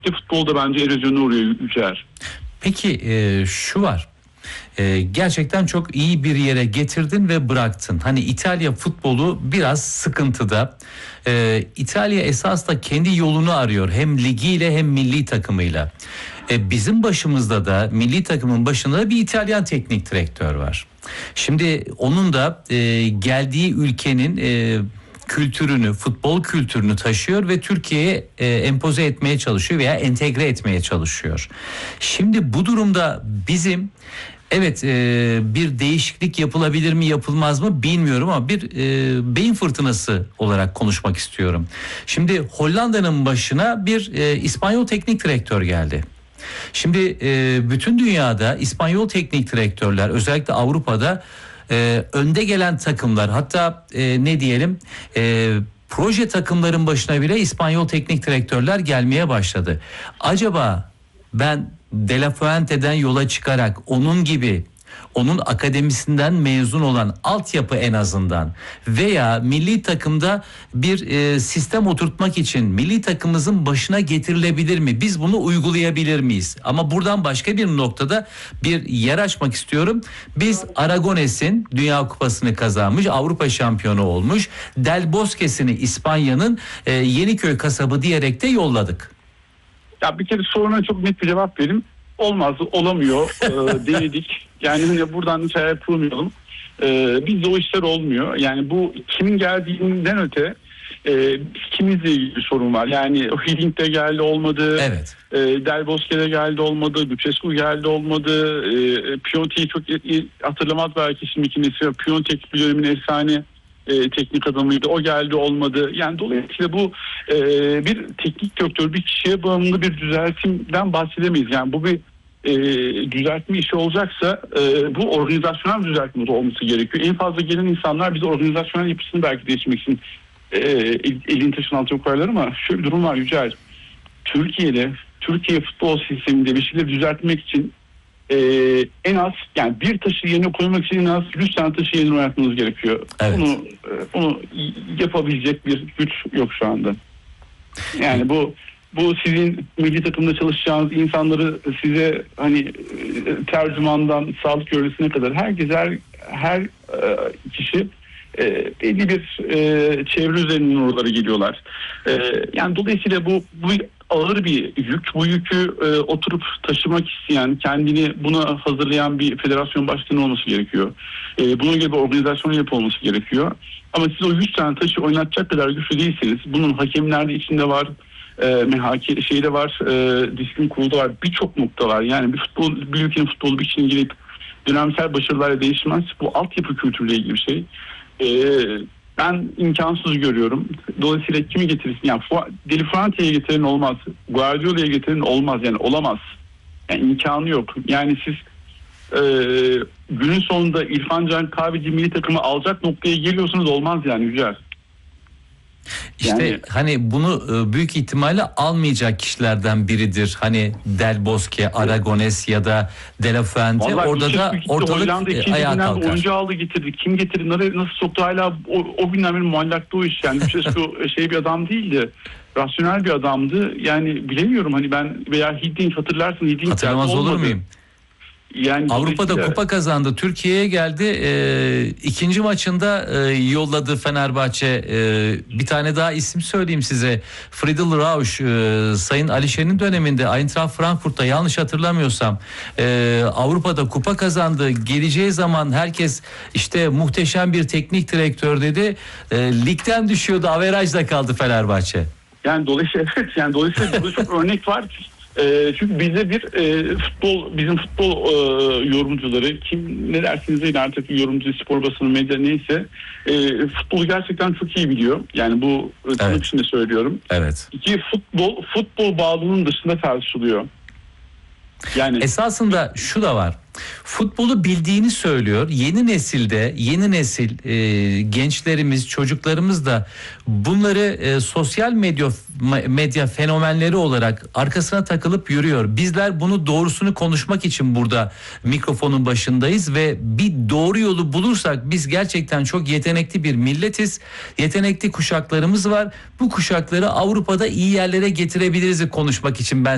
futbolda bence erozyona uğruyor Yücel. Peki şu var. Gerçekten çok iyi bir yere getirdin ve bıraktın. Hani İtalya futbolu biraz sıkıntıda. İtalya esas da kendi yolunu arıyor. Hem ligiyle hem milli takımıyla. Bizim başımızda da milli takımın başında da bir İtalyan teknik direktör var. Şimdi onun da geldiği ülkenin kültürünü, futbol kültürünü taşıyor ve Türkiye'ye empoze etmeye çalışıyor veya entegre etmeye çalışıyor. Şimdi bu durumda bizim bir değişiklik yapılabilir mi yapılmaz mı bilmiyorum ama bir beyin fırtınası olarak konuşmak istiyorum. Şimdi Hollanda'nın başına bir İspanyol teknik direktör geldi. Şimdi bütün dünyada İspanyol teknik direktörler, özellikle Avrupa'da önde gelen takımlar, hatta proje takımların başına bile İspanyol teknik direktörler gelmeye başladı. Acaba ben De La Fuente'den yola çıkarak onun gibi, onun akademisinden mezun olan altyapı en azından veya milli takımda bir sistem oturtmak için milli takımımızın başına getirilebilir mi? Biz bunu uygulayabilir miyiz? Ama buradan başka bir noktada bir yer açmak istiyorum. Biz Aragones'in Dünya Kupası'nı kazanmış, Avrupa şampiyonu olmuş, Del Bosque'sini İspanya'nın Yeniköy kasabı diyerek de yolladık. Ya bir kere soruna çok net bir cevap verim. Olmaz, olamıyor. Denedik. Yani hani buradan hiç hayal kurmayalım. Bizde o işler olmuyor. Yani bu kimin geldiğinden öte kimizle ilgili bir sorun var. Yani Hiddink de geldi olmadı. Evet. Del Bosque'de geldi olmadı. Lucescu geldi olmadı. Piontek'i çok hatırlamaz belki şimdiki nesil. Piontek bir dönemin efsane teknik adamıydı. O geldi olmadı. Yani dolayısıyla bu bir teknik direktör, bir kişiye bağımlı bir düzeltimden bahsedemeyiz. Yani bu bir düzeltme işi olacaksa bu organizasyonel düzeltme olması gerekiyor. En fazla gelen insanlar bize organizasyonel yapısını belki değiştirmek için elini taşın altına koyarlar ama şöyle bir durum var Yücel. Türkiye futbol sisteminde bir şeyleri düzeltmek için en az, yani bir taşı yerine koymak için en az 100 tane taşı yerine oynatmanız gerekiyor. Evet. Bunu yapabilecek bir güç yok şu anda. Yani bu sizin milli takımda çalışacağınız insanları size hani tercümandan sağlık görevlisine kadar her kişi belli bir çevre üzerinden oralara geliyorlar. Yani dolayısıyla bu ağır bir yük. Bu yükü oturup taşımak isteyen, kendini buna hazırlayan bir federasyon başkanı olması gerekiyor. Bunun gibi organizasyon yapılması gerekiyor. Ama siz o 100 tane taşı oynatacak kadar güçlü değilseniz, bunun hakemler de içinde var, şeyde var, disiplin kurulu da var, birçok nokta var. Yani bir ülkenin futbolu bir kişinin gelip dönemsel başarılarla değişmez. Bu altyapı kültürüyle ilgili bir şey. Ben imkansız görüyorum. Dolayısıyla kimi getirirsin? Yani Deli Fuente'ye getiren olmaz. Guardiola'ya getiren olmaz. Yani olamaz. Yani imkanı yok. Yani siz günün sonunda İrfan Can Kahveci milli takımı alacak noktaya geliyorsanız olmaz yani Yücel. İşte Yani, hani bunu büyük ihtimalle almayacak kişilerden biridir. Hani Del Bosque, Aragones ya da De La Fuente. Orada da ortalık ayağa kalkar. Oyuncu aldı getirdi. Kim getirdi? Nasıl soktu? Hala o günden beri muallakta o iş. Yani Lucescu bir adam değildi. Rasyonel bir adamdı. Yani bilemiyorum hani ben veya Hiddink hatırlarsın. Hatırlamaz olur muyum? Yani Avrupa'da kupa kazandı. Türkiye'ye geldi. İkinci maçında yolladı Fenerbahçe. Bir tane daha isim söyleyeyim size. Friedel Rausch, Sayın Alişer'in döneminde Eintracht Frankfurt'ta, yanlış hatırlamıyorsam Avrupa'da kupa kazandı. Geleceği zaman herkes işte muhteşem bir teknik direktör dedi. Ligden düşüyordu. Averajda kaldı Fenerbahçe. Yani dolayısıyla burada çok örnek var. Çünkü bizde bizim futbol yorumcuları, kim ne dersiniz deyin artık, yorumcu, spor basını, medya neyse, futbolu gerçekten çok iyi biliyor. Yani bu tırnak içinde söylüyorum. Evet. Futbol bağlılığının dışında tartışılıyor. Yani esasında şu da var. Futbolu bildiğini söylüyor. Yeni nesil gençlerimiz, çocuklarımız da bunları sosyal medya fenomenleri olarak arkasına takılıp yürüyor. Bizler bunu doğrusunu konuşmak için burada mikrofonun başındayız ve bir doğru yolu bulursak biz gerçekten çok yetenekli bir milletiz. Yetenekli kuşaklarımız var. Bu kuşakları Avrupa'da iyi yerlere getirebiliriz konuşmak için ben